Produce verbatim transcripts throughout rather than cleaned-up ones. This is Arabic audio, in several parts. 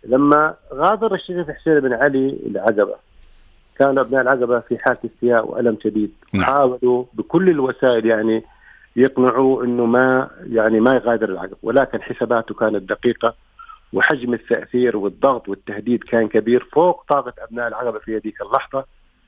لما غادر الشريف حسين بن علي العقبة كان أبناء العقبة في حالة استياء وألم شديد. نعم. حاولوا بكل الوسائل يعني يقنعوا إنه ما يعني ما يغادر العقبة، ولكن حساباته كانت دقيقة، وحجم التأثير والضغط والتهديد كان كبير فوق طاقة أبناء العقبة في هذيك اللحظة،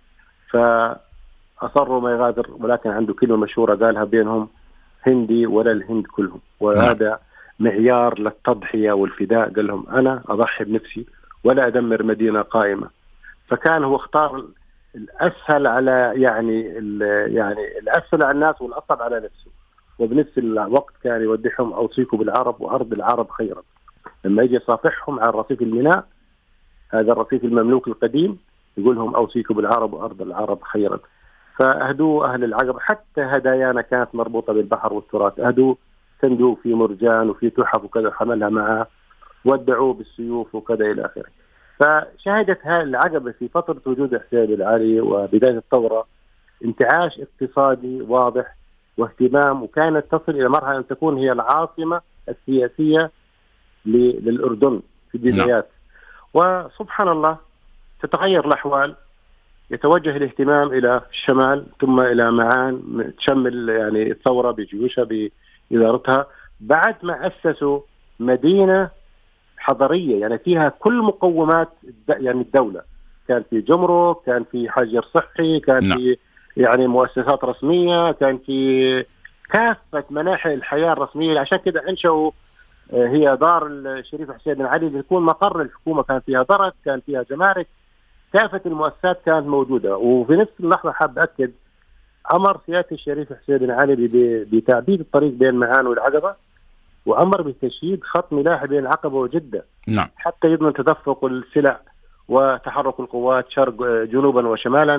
فأصروا ما يغادر. ولكن عنده كلمة مشهورة قالها بينهم: هندي ولا الهند كلهم. وهذا معيار للتضحية والفداء. قال لهم: أنا أضحي بنفسي ولا أدمر مدينة قائمة. فكان هو اختار الأسهل على يعني يعني الأسهل على الناس والأصعب على نفسه، وبنفس الوقت كان يودحهم: أوصيكم بالعرب وأرض العرب خيرا. لما يجي يصافحهم على الرصيف الميناء، هذا الرصيف المملوك القديم، يقول لهم: أوصيكم بالعرب وأرض العرب خيرا. فأهدوا أهل العقبة، حتى هدايانا كانت مربوطة بالبحر والتراث، أهدوا صندوق في مرجان وفي تحف وكذا حملها معه، ودعوه بالسيوف وكذا إلى آخره. فشهدت هذه العقبة في فترة وجود حسين بن علي وبداية الثورة انتعاش اقتصادي واضح واهتمام، وكانت تصل إلى مرحلة أن تكون هي العاصمة السياسية للأردن في البدايات. وسبحان الله تتغير الأحوال، يتوجه الاهتمام إلى الشمال ثم إلى معان، تشمل يعني الثورة بجيوشها بإدارتها، بعد ما أسسوا مدينة حضرية يعني فيها كل مقومات يعني الدولة. كان في جمرك، كان في حجر صحي، كان نعم. في يعني مؤسسات رسمية، كان في كافة مناحي الحياة الرسمية. عشان كده أنشأوا هي دار الشريف حسين بن علي لتكون مقر الحكومة، كان فيها درك، كان فيها جمارك، كافة المؤسسات كانت موجودة. وفي نفس اللحظة حاب أكد أمر سيادة الشريف حسين بن علي بتعبيد الطريق بين معان والعقبة، وأمر بتشييد خط ملاحي بين العقبة وجدة. نعم. حتى يضمن تدفق السلع وتحرك القوات شرق جنوبا وشمالا،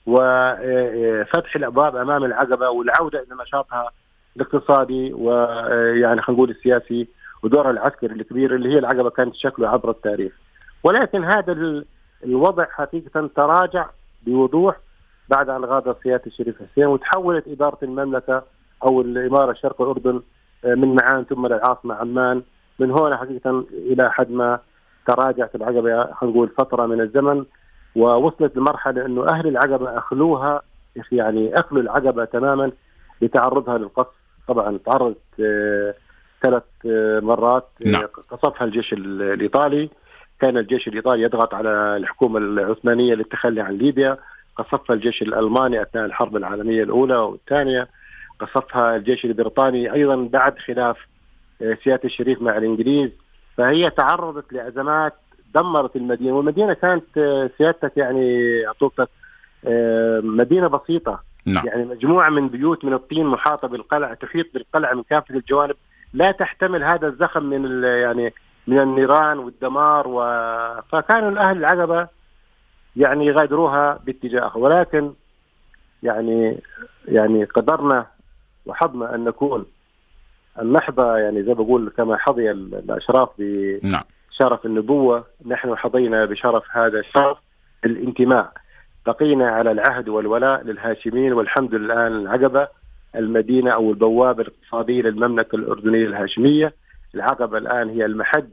وفتح الأبواب أمام العقبة والعودة إلى نشاطها الاقتصادي ويعني خلينا نقول السياسي ودورها العسكري الكبير اللي هي العقبة كانت شكله عبر التاريخ. ولكن هذا الوضع حقيقة تراجع بوضوح بعد أن غادر سيادة الشريف حسين، وتحولت إدارة المملكة أو الإمارة شرق الأردن من معان ثم للعاصمة عمان. من هنا حقيقة إلى حد ما تراجعت العقبة خلينا نقول فترة من الزمن، ووصلت لمرحلة إنه أهل العقبة أخلوها يعني أخلوا العقبة تماما لتعرضها للقصف. طبعا تعرضت آه ثلاث آه مرات نعم. قصفها الجيش الإيطالي، كان الجيش الإيطالي يضغط على الحكومة العثمانية للتخلي عن ليبيا، قصفها الجيش الألماني أثناء الحرب العالمية الأولى والثانية، قصفها الجيش البريطاني أيضا بعد خلاف سيادة الشريف مع الإنجليز. فهي تعرضت لأزمات دمرت المدينة، والمدينة كانت سيادتك يعني أعطوك مدينة بسيطة. نعم. يعني مجموعة من بيوت من الطين محاطة بالقلعة، تحيط بالقلعة من كافة الجوانب، لا تحتمل هذا الزخم من يعني من النيران والدمار. و... فكانوا الأهل العقبة يعني يغادروها باتجاه، ولكن يعني يعني قدرنا وحظنا أن نكون النحظى يعني زي بقول كما حظي الأشراف بشرف النبوة، نحن حظينا بشرف هذا الشرف الانتماء. بقينا على العهد والولاء للهاشميين، والحمد لله العقبة المدينة أو البوابة الاقتصادية للمملكة الأردنية الهاشمية. العقبة الآن هي المحج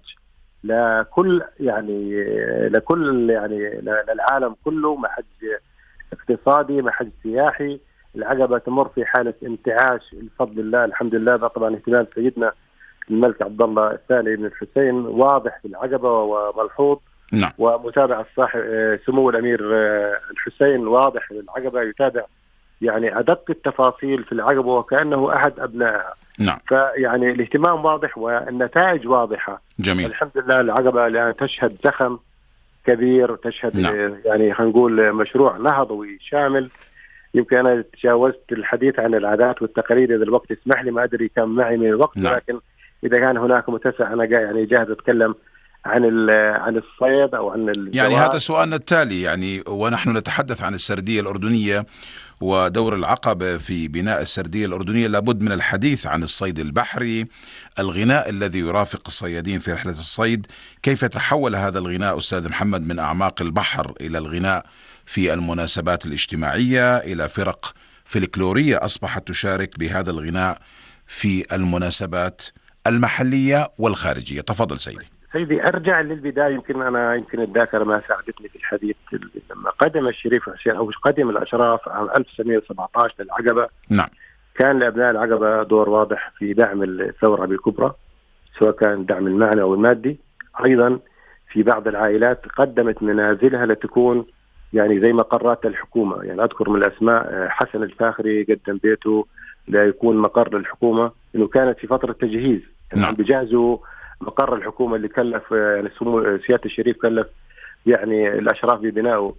لكل يعني لكل يعني للعالم كله، محج اقتصادي، محج سياحي. العقبة تمر في حالة انتعاش بفضل الله الحمد لله. طبعا اهتمام سيدنا الملك عبد الله الثاني بن الحسين واضح في العقبة وملحوظ. نعم. ومتابعة صاحب سمو الأمير الحسين واضح في العقبة، يتابع يعني أدق التفاصيل في العقبة وكأنه أحد أبنائها. نعم. فيعني الاهتمام واضح والنتائج واضحة. جميل. الحمد لله العقبة الآن تشهد زخم كبير، تشهد نعم. يعني خلينا نقول مشروع نهضوي شامل. يمكن أنا تجاوزت الحديث عن العادات والتقاليد، إذا الوقت يسمح لي، ما أدري كم معي من الوقت. نعم. لكن إذا كان هناك متسع أنا يعني جاهز أتكلم عن عن الصيد أو عن الجواد. يعني هذا سؤالنا التالي، يعني ونحن نتحدث عن السردية الأردنية ودور العقبة في بناء السردية الأردنية، لابد من الحديث عن الصيد البحري، الغناء الذي يرافق الصيادين في رحلة الصيد. كيف تحول هذا الغناء أستاذ محمد من أعماق البحر إلى الغناء في المناسبات الاجتماعية، إلى فرق فلكلورية أصبحت تشارك بهذا الغناء في المناسبات المحلية والخارجية؟ تفضل سيدي. سيدي أرجع للبداية. يمكن أنا يمكن الذاكرة ما ساعدتني في الحديث. لما قدم الشريف حسين أو قدم الأشراف عام ألف وتسعمائة وسبعة عشر للعقبة، نعم، كان لأبناء العقبة دور واضح في دعم الثورة بالكبرى، سواء كان الدعم المعنوي أو المادي. أيضا في بعض العائلات قدمت منازلها لتكون يعني زي مقرات الحكومة. يعني أذكر من الأسماء حسن الفاخري قدم بيته ليكون مقر للحكومة، إنه كانت في فترة تجهيز، يعني نعم. بجهزوا مقر الحكومة اللي كلف يعني سمو سيادة الشريف كلف يعني الأشراف ببنائه.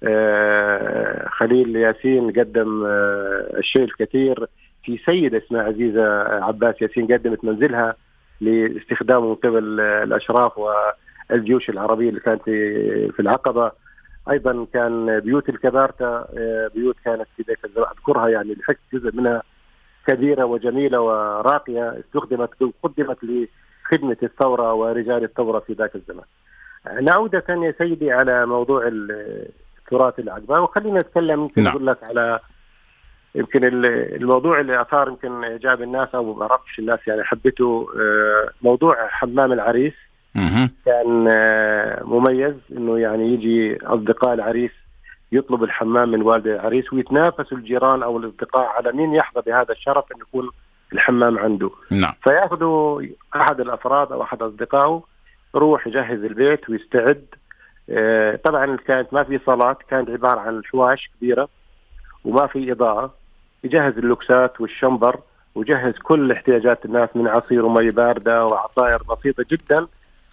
آه خليل ياسين قدم آه الشيء الكثير. في سيدة اسمها عزيزة عباس ياسين قدمت منزلها لاستخدامه من قبل الأشراف والجيوش العربية اللي كانت في العقبة. أيضا كان بيوت الكبارتة بيوت كانت في ذاك الزمان أذكرها، يعني الحكت جزء منها كبيرة وجميلة وراقية، استخدمت قدمت لخدمة الثورة ورجال الثورة في ذاك الزمان. نعود يا سيدي على موضوع التراث العقبة، وخلينا نتكلم يمكن نعم. أقول لك على يمكن الموضوع اللي أثار يمكن إعجاب الناس أو ما بعرفش الناس يعني حبته، موضوع حمام العريس. مه. كان مميز إنه يعني يجي أصدقاء العريس يطلب الحمام من والد العريس، ويتنافسوا الجيران أو الأصدقاء على مين يحظى بهذا الشرف إنه يكون الحمام عنده. نعم. فيأخذوا أحد الأفراد أو أحد أصدقائه يروح يجهز البيت ويستعد. طبعا كانت ما في صالات، كانت عبارة عن حواش كبيرة وما في إضاءة. يجهز اللوكسات والشمبر ويجهز كل احتياجات الناس من عصير ومي باردة وعصائر بسيطة جدا،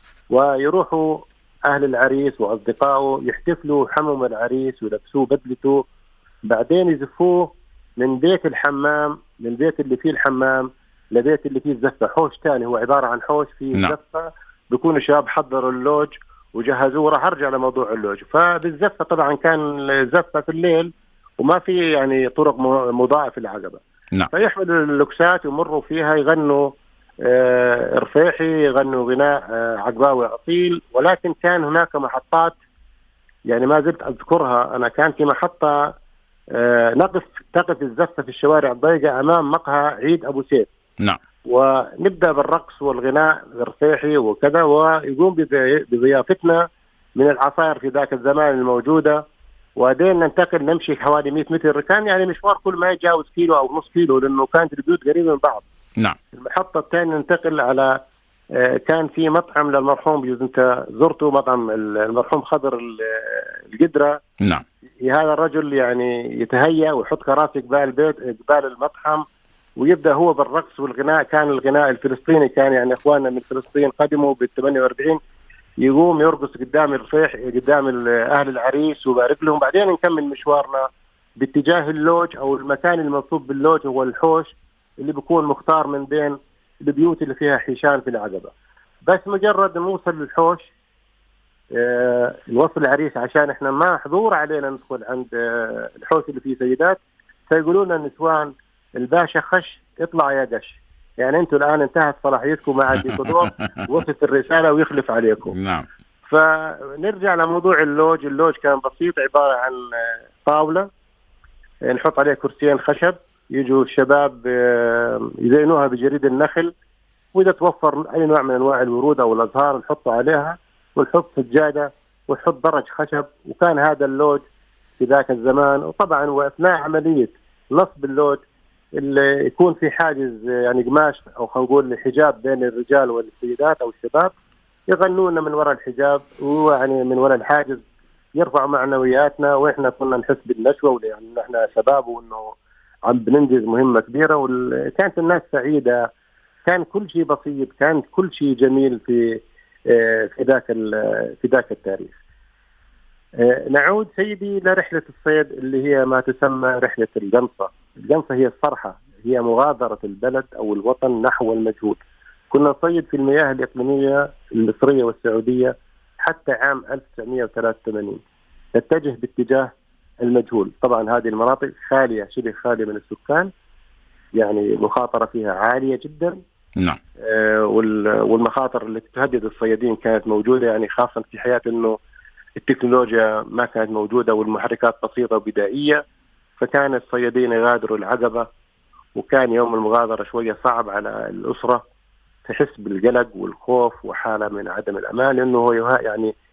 ويروحوا أهل العريس وأصدقائه يحتفلوا حمم العريس ويلبسوه بدلته. بعدين يزفوه من بيت الحمام، من بيت اللي فيه الحمام لبيت اللي فيه الزفة، حوش تاني هو عبارة عن حوش فيه نعم. زفة. بيكونوا الشباب حضروا اللوج وجهزوه. راح أرجع لموضوع اللوج. فبالزفة طبعا كان الزفة في الليل وما في يعني طرق مضاءة في العقبة. نعم. فيحملوا اللوكسات ويمروا فيها يغنوا آه رفيحي، يغنوا غناء آه عقباوي أصيل. ولكن كان هناك محطات يعني ما زلت أذكرها أنا، كان في محطة آه نقف تقف الزفة في الشوارع الضيقة أمام مقهى عيد أبو سيف. نعم. ونبدأ بالرقص والغناء الرفيحي وكذا، ويقوم بضيافتنا من العصائر في ذاك الزمان الموجودة. وبعدين ننتقل نمشي حوالي مئة متر، كان يعني مشوار كل ما يتجاوز كيلو أو نص كيلو لأنه كانت البيوت قريبة من بعض. نعم. المحطة الثانية ننتقل على كان في مطعم للمرحوم، بجوز أنت زرته، مطعم المرحوم خضر القدرة. نعم. هذا الرجل يعني يتهيأ ويحط كراسي قبال البيت قبال المطعم ويبدأ هو بالرقص والغناء. كان الغناء الفلسطيني، كان يعني إخواننا من فلسطين قدموا بالثمانية وأربعين، يقوم يرقص قدام الرفيح قدام أهل العريس وبارك لهم. بعدين نكمل مشوارنا باتجاه اللوج أو المكان المنصوب باللوج، هو الحوش اللي بيكون مختار من بين البيوت اللي فيها حيشان في العقبة. بس مجرد نوصل للحوش آه نوصل العريس، عشان احنا ما حضور علينا ندخل عند آه الحوش اللي فيه سيدات، فيقولون النسوان الباشا خش اطلع يا قش، يعني انتوا الان انتهت صلاحيتكم، ما عاد لكم دور، وصلت الرساله ويخلف عليكم. نعم. فنرجع لموضوع اللوج. اللوج كان بسيط، عباره عن طاوله نحط عليها كرسيين خشب، يجوا الشباب يزينوها بجريد النخل، واذا توفر اي نوع من انواع الورود او الازهار نحطه عليها، ونحط سجاده ونحط درج خشب. وكان هذا اللوج في ذاك الزمان. وطبعا واثناء عمليه نصب اللوج اللي يكون في حاجز يعني قماش او خلينا نقول حجاب بين الرجال والسيدات او الشباب، يغنون من وراء الحجاب ويعني من وراء الحاجز، يرفعوا معنوياتنا. واحنا كنا نحس بالنشوه ولان احنا شباب وانه عم بننجز مهمه كبيره. وكانت الناس سعيده، كان كل شيء بسيط، كان كل شيء جميل في في ذاك في ذاك التاريخ. نعود سيدي لرحله الصيد اللي هي ما تسمى رحله القنصه. القنصه هي الصرحه، هي مغادره البلد او الوطن نحو المجهول. كنا نصيد في المياه الاقليميه المصريه والسعوديه حتى عام ألف وتسعمائة وثلاثة وثمانين، نتجه باتجاه المجهول. طبعا هذه المناطق خاليه، شبه خاليه من السكان، يعني المخاطره فيها عاليه جدا. نعم. آه والمخاطر اللي تهدد الصيادين كانت موجوده، يعني خاصه في حياه انه التكنولوجيا ما كانت موجوده والمحركات بسيطه وبدائيه، فكان الصيادين يغادروا العقبه. وكان يوم المغادره شويه صعب على الاسره، تحس بالقلق والخوف وحالة من عدم الأمان، لأنه هو يعني